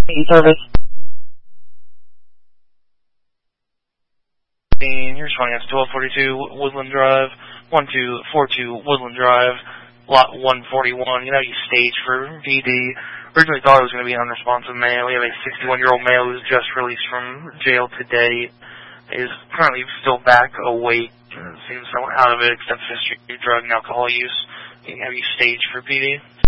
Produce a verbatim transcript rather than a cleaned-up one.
Service. You're responding to twelve forty-two Woodland Drive, one two four two Woodland Drive, lot one forty-one. You know, you staged for V D. Originally thought it was going to be an unresponsive male. We have a sixty-one-year-old male who's just released from jail today. Is currently still back awake. Seems somewhat out of it, extensive history of drug and alcohol use. Have you staged for P D?